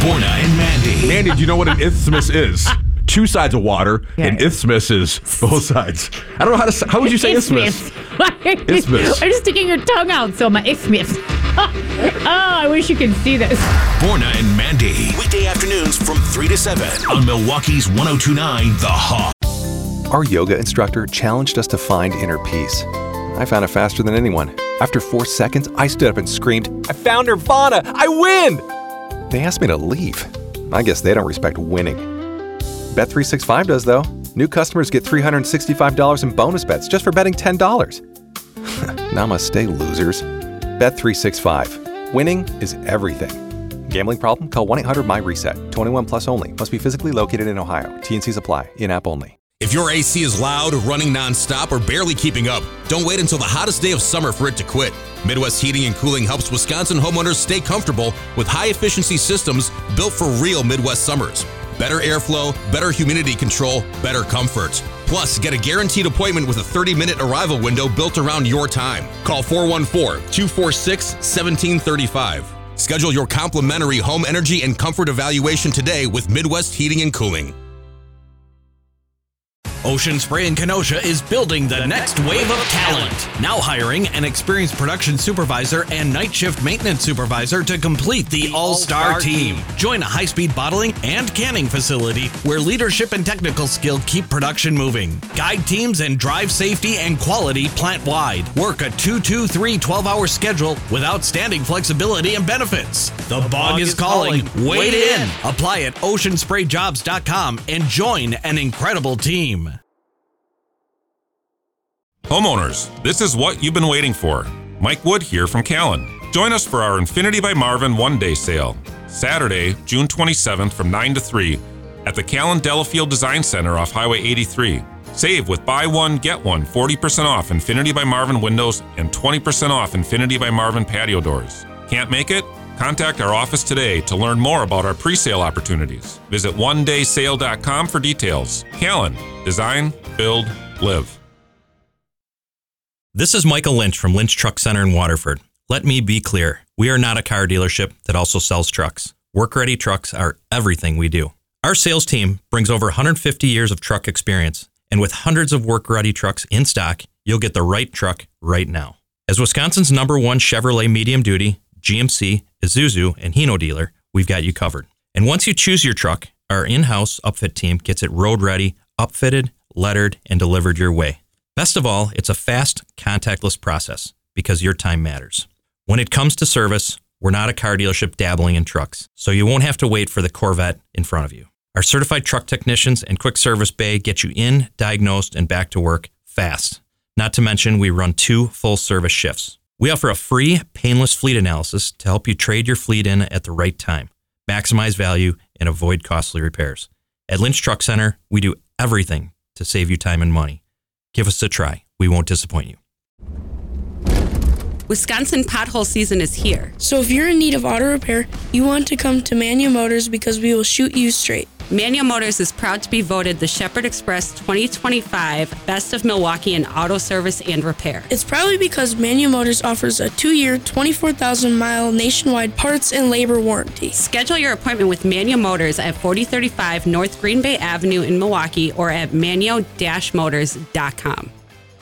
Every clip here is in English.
Borna and Mandy. Mandy, do you know what an isthmus is? Two sides of water, and isthmus is both sides. I don't know how would you say isthmus? Isthmus. I'm just sticking your tongue out, so my isthmus. Oh, I wish you could see this. Borna and Mandy. Weekday afternoons from 3 to 7 on Milwaukee's 102.9 The Hawk. Our yoga instructor challenged us to find inner peace. I found it faster than anyone. After 4 seconds, I stood up and screamed, "I found Nirvana! I win!" They asked me to leave. I guess they don't respect winning. Bet365 does, though. New customers get $365 in bonus bets just for betting $10. Namaste, losers. Bet365. Winning is everything. Gambling problem? Call 1-800-MY-RESET. 21 plus only. Must be physically located in Ohio. T&Cs apply. In-app only. If your AC is loud, running nonstop, or barely keeping up, don't wait until the hottest day of summer for it to quit. Midwest Heating and Cooling helps Wisconsin homeowners stay comfortable with high-efficiency systems built for real Midwest summers. Better airflow, better humidity control, better comfort. Plus, get a guaranteed appointment with a 30-minute arrival window built around your time. Call 414-246-1735. Schedule your complimentary home energy and comfort evaluation today with Midwest Heating and Cooling. Ocean Spray in Kenosha is building the next wave of talent. Now hiring an experienced production supervisor and night shift maintenance supervisor to complete the all-star team. Join a high-speed bottling and canning facility where leadership and technical skill keep production moving. Guide teams and drive safety and quality plant-wide. Work a 2-2-3 12-hour schedule with outstanding flexibility and benefits. The bug is calling. Wait in. Apply at oceansprayjobs.com and join an incredible team. Homeowners, this is what you've been waiting for. Mike Wood here from Callan. Join us for our Infinity by Marvin one-day sale, Saturday, June 27th from 9 to 3 at the Callan Delafield Design Center off Highway 83. Save with buy one, get one, 40% off Infinity by Marvin windows and 20% off Infinity by Marvin patio doors. Can't make it? Contact our office today to learn more about our pre-sale opportunities. Visit onedaysale.com for details. Callan, design, build, live. This is Michael Lynch from Lynch Truck Center in Waterford. Let me be clear. We are not a car dealership that also sells trucks. Work-ready trucks are everything we do. Our sales team brings over 150 years of truck experience, and with hundreds of work-ready trucks in stock, you'll get the right truck right now. As Wisconsin's #1 Chevrolet medium-duty, GMC, Isuzu, and Hino dealer, we've got you covered. And once you choose your truck, our in-house upfit team gets it road-ready, upfitted, lettered, and delivered your way. Best of all, it's a fast, contactless process because your time matters. When it comes to service, we're not a car dealership dabbling in trucks, so you won't have to wait for the Corvette in front of you. Our certified truck technicians and quick service bay get you in, diagnosed, and back to work fast. Not to mention, we run 2 full-service shifts. We offer a free, painless fleet analysis to help you trade your fleet in at the right time, maximize value, and avoid costly repairs. At Lynch Truck Center, we do everything to save you time and money. Give us a try. We won't disappoint you. Wisconsin pothole season is here. So if you're in need of auto repair, you want to come to Manual Motors because we will shoot you straight. Manual Motors is proud to be voted the Shepherd Express 2025 Best of Milwaukee in auto service and repair. It's probably because Manual Motors offers a 2-year, 24,000-mile nationwide parts and labor warranty. Schedule your appointment with Manual Motors at 4035 North Green Bay Avenue in Milwaukee or at manual-motors.com.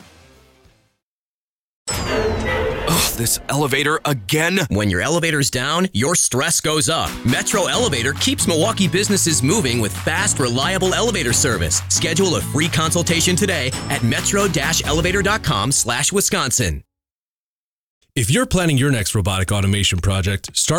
This elevator again? When your elevator's down, your stress goes up. Metro Elevator keeps Milwaukee businesses moving with fast, reliable elevator service. Schedule a free consultation today at metro-elevator.com/Wisconsin. If you're planning your next robotic automation project, start